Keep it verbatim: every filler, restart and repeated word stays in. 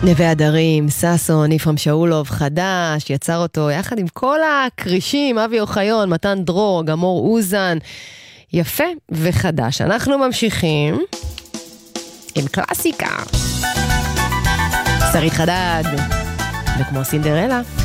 נווה הדרים, ססון, יפרם שאולוב, חדש, יצר אותו יחד עם כל הקרישים, אבי אוחיון, מתן דרור, גמור אוזן, יפה וחדש. אנחנו ממשיכים עם קלאסיקה. שרית חדד, וכמו סינדרלה.